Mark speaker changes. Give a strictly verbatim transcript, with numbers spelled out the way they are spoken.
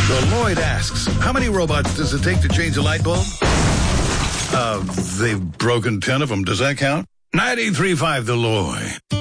Speaker 1: So Lloyd asks, how many robots does it take to change a light bulb? Uh, they've broken ten of them. Does that count? ninety-three point five The Lloyd.